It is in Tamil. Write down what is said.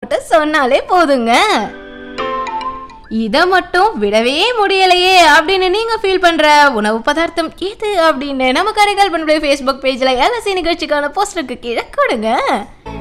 சொன்னாலே போதுங்க. இதை மட்டும் விடவே முடியலையே அப்படின்னு நீங்க ஃபீல் பண்ற உணவு பதார்த்தம் எது அப்படின்னு நம்ம கரைக்கால் பண்ணுடைய ஃபேஸ்புக் பேஜ்ல LSC நிகழ்ச்சிக்கான போஸ்டருக்கு கீழே கொடுங்க.